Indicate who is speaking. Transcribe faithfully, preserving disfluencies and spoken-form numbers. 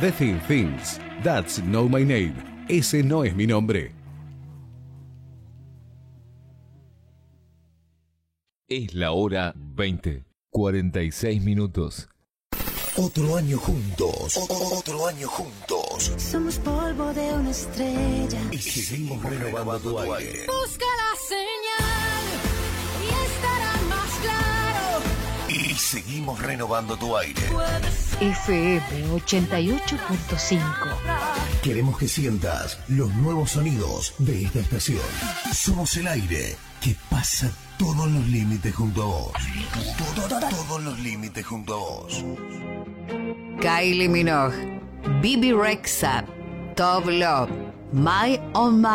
Speaker 1: The Thin Things, That's Not My Name, ese no es mi nombre. Es la hora veinte, cuarenta y seis minutos.
Speaker 2: Otro año juntos. O- otro año juntos.
Speaker 3: Somos polvo de una estrella.
Speaker 2: Y seguimos renovando tu aire.
Speaker 3: Busca la señal y estará más claro.
Speaker 2: Y seguimos renovando tu aire.
Speaker 4: F M ochenta y ocho punto cinco.
Speaker 2: Queremos que sientas los nuevos sonidos de esta estación. Somos el aire que pasa todos los límites junto a vos. Todo- todos los límites junto a vos.
Speaker 5: Kylie Minogue, Bibi Rexha, Top Love, My On My.